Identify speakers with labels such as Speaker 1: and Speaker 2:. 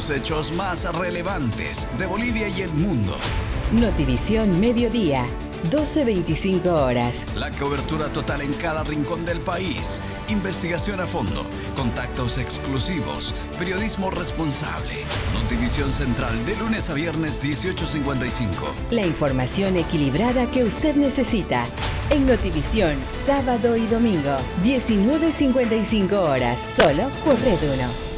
Speaker 1: Los hechos más relevantes de Bolivia y el mundo.
Speaker 2: Notivisión Mediodía, 12:25 horas.
Speaker 1: La cobertura total en cada rincón del país. Investigación a fondo. Contactos exclusivos. Periodismo responsable. Notivisión Central de lunes a viernes 18:55.
Speaker 2: La información equilibrada que usted necesita. En Notivisión, sábado y domingo, 19:55 horas. Solo por Red 1.